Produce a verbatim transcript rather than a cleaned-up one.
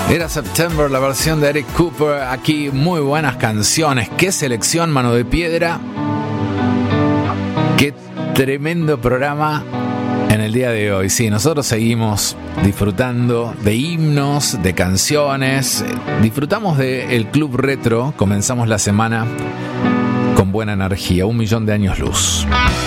Era September, la versión de Eric Cooper. Aquí muy buenas canciones. Qué selección, mano de piedra. Qué tremendo programa en el día de hoy. Sí, nosotros seguimos disfrutando de himnos, de canciones. Disfrutamos del Club Retro. Comenzamos la semana con buena energía. Un millón de años luz.